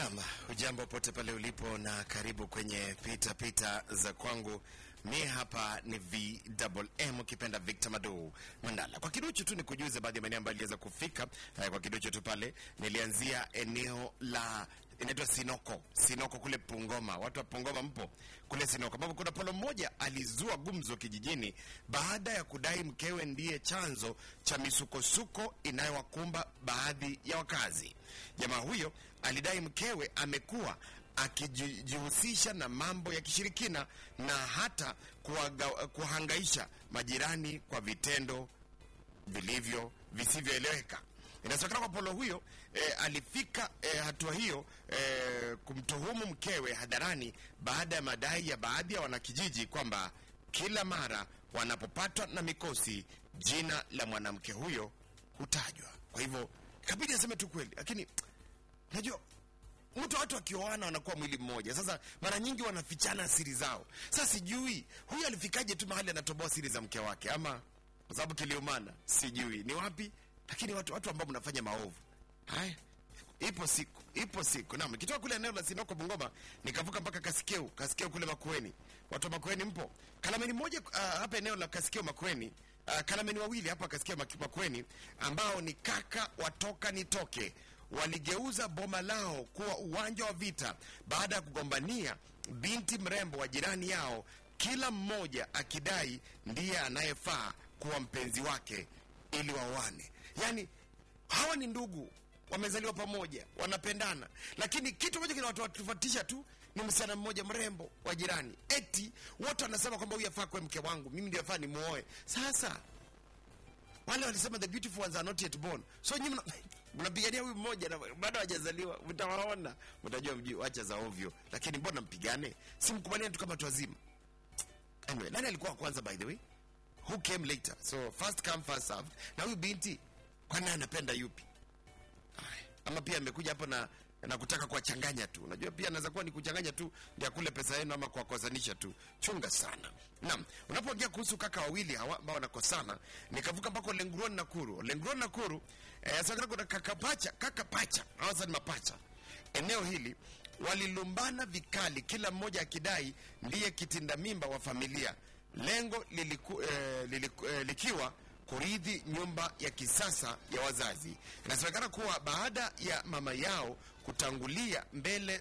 Naam, hujambo pote pale ulipo na karibu kwenye pita za kwangu. Mi hapa ni VMM ukipenda Victor Madu Mandala. Kwa kidocho tu nikujuze baadhi ya maeneo ambayo niliweza kufika. Kwa kidocho tu pale nilianzia eneo la inaitwa Sinoko kule Pungoma. Watu wa Pungoma mpo kule Sinoko, ambapo kuna polo mmoja alizua gumzo kijijini baada ya kudai mkewe ndiye chanzo cha misukosuko inayowakumba baadhi ya wakazi. Jamaa huyo alidai mkewe amekuwa akijihusisha na mambo ya kishirikina na hata kuhangaisha majirani kwa vitendo visivyoeleweka. Inasemekana kwa polo huyo alifika hatua hiyo kumtuhumu mkewe hadharani baada ya madai ya baadhi ya wanakijiji kwamba kila mara wanapopatwa na mikosi jina la mwanamke huyo hutajwa. Kwa hivyo ikabidi aseme tu kweli, lakini unajua watu wakioana wanakuwa mwili mmoja. Sasa mara nyingi wanafichana siri zao. Sasa sijui huyu alifikaje tu mahali anatoboa siri za mke wake, ama kwa sababu kiliumana, sijui ni wapi, lakini watu ambao mnafanya maovu haya, ipo siku. Naam, nikitoka kule eneo la Sinoko Bungoma nikavuka mpaka Kasikeu kule Makueni. Watu wa Makueni mpo? Kalameni moja hapa eneo la Kasikeu Makueni. Kalameni wawili hapa Kasikeu Makueni ambao ni kaka watoka nitoke waligeuza boma lao kuwa uwanja wa vita baada ya kugombania binti mrembo wa jirani yao, kila mmoja akidai ndiye anayefaa kuwa mpenzi wake ili waoane. Yaani hawa ni ndugu, wamezaliwa pamoja, wanapendana, lakini kitu moja kinawatofautisha tu ni msichana mmoja mrembo wa jirani. Eti wote wanasema kwamba huyu afaa kuwa mke wangu, mimi ndiye afaa nimuoe. Sasa wale walisema the beautiful ones are not yet born. So nyinyi mnapigania huyu mmoja na bado hajazaliwa, mtawaona, mtajua acha za ovyo. Lakini mbona mpigane? Si mkubaliane tu kama watu wazima. Anyway, nani alikuwa kwanza by the way? Who came later? So first come first served. Na huyu binti kwani anapenda yupi? Ama pia amekuja hapo na kutaka kuwachanganya tu. Unajua pia anaweza kuwa ni kuchanganya tu ndio akule pesa yenu ama kuwakosanisha tu. Chunga sana. Naam, unapoongea kuhusu kaka wawili hawa ambao wanakosana, nikavuka mpaka Lenguron Nakuru. Sasa kuna kaka pacha. Hawa ni mapacha. Eneo hili walilumbana vikali, kila mmoja akidai ndiye kitinda mimba wa familia. Lengo likiwa kurithi nyumba ya kisasa ya wazazi. Inasemekana kuwa baada ya mama yao kutangulia mbele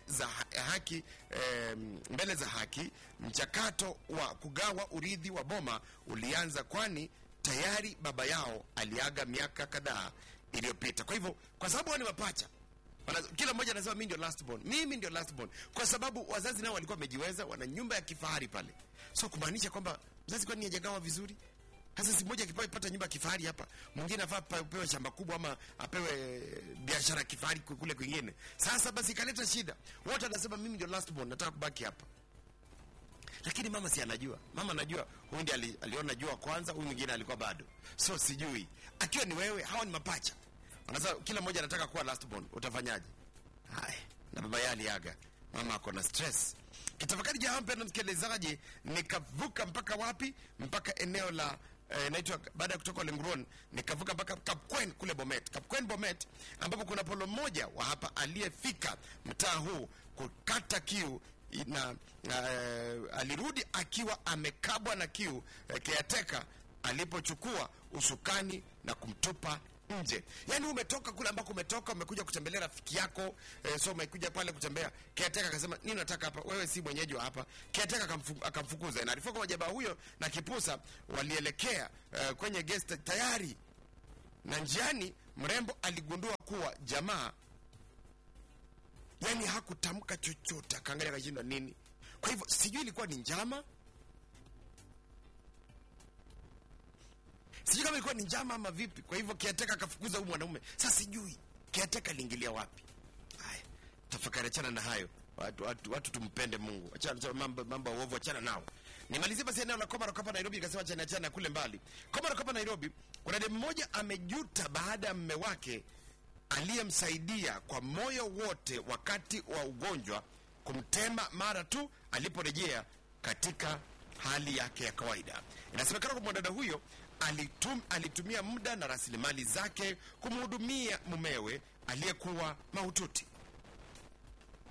za haki, mchakato wa kugawa urithi wa boma ulianza, kwani tayari baba yao aliaga miaka kadhaa iliyopita. Kwa hivyo kwa sababu wao ni mapacha, kila mmoja anasema mimi ndio last born, kwa sababu wazazi nao walikuwa wamejiweza, wana nyumba ya kifahari pale. So kumaanisha kwamba mzazi kwani hajagawa vizuri? Sasa si mmoja akipata nyumba kifahari hapa, mwingine afaa apewe shamba kubwa ama apewe biashara kifahari kule kwingine. Sasa basi ikaleta shida. Wote wanasema mimi ndio last born, nataka kubaki hapa. Lakini mama si anajua. Mama anajua huyu ndiye aliona jua kwanza, huyu mwingine alikuwa bado. So sijui. Akiwa ni wewe, hawa ni mapacha. Wanasema kila mmoja anataka kuwa last born, utafanyaje? Hai, na baba yake aliaga. Mama ako na stress. Kitafakari jambo na msikilizaji, nikavuka mpaka wapi? Mpaka eneo la naitwa baada ya kutoka Lenguron nikavuka mpaka Kapkwen kule Bomet, ambapo kuna polo mmoja wa hapa aliyefika mtaa huu kukata kiu na alirudi akiwa amekabwa na kiu caretaker alipochukua usukani na kumtupa nje. Yaani umetoka kule ambako umekuja kutembelea rafiki yako, so umekuja pale kutembea. Caretaker akasema nini nataka hapa, wewe si mwenyeji wa hapa. Caretaker akamfukuza. Na alifoka jamaa huyo na kipusa walielekea kwenye guest tayari. Na njiani mrembo aligundua kuwa jamaa yani hakutamka chochote, akaangalia kashindwa nini. Kwa hivyo sijui ilikuwa ni njama. Sijui kama ilikuwa ni njama ama vipi. Kwa hivyo caretaker akafukuza huyu mwanaume. Sasa sijui caretaker aliingilia wapi. Haya, tafakari, achana na hayo. Watu tumpende Mungu. Achana mambo ya uovu, achana nao. Nimalizie basi eneo la Komaro hapa Nairobi, nikasema achana kule mbali. Komaro hapa Nairobi, kuna demu mmoja amejuta baada ya mume wake aliyemsaidia kwa moyo wote wakati wa ugonjwa kumtema mara tu aliporejea katika hali yake ya kawaida. Inasemekana kwamba dada huyo alitumia muda na rasilimali zake kumhudumia mumewe aliyekuwa mahututi.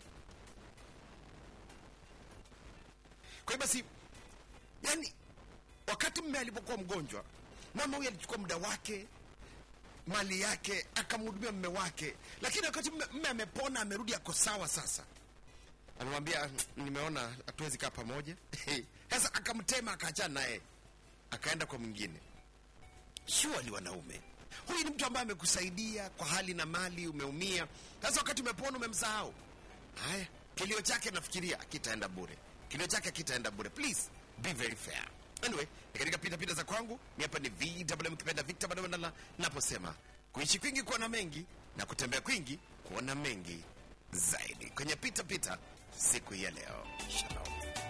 Kwa hiyo basi, yani wakati mume alipokuwa mgonjwa, mama huyu alichukua muda wake, mali yake, akamhudumia mume wake. Lakini wakati mume amepona, amerudi, ako sawa sasa, anamwambia nimeona hatuwezi kaa pamoja. Sasa akamtema, akaachana naye, akaenda kwa mwingine. Surely wanaume, huyu ni mtu ambaye amekusaidia kwa hali na mali, umeumia. Sasa wakati umepona umemsahau. Haya, kilio chake nafikiria kitaenda bure. Kilio chake kitaenda bure. Please be very fair. Anyway, katika pita za kwangu, ni hapa ni VMM kipenda Victor Mandala, naposema kuishi kwingi kuona mengi na kutembea kwingi kuona mengi zaidi. Kwenye pita siku ya leo. Shalom.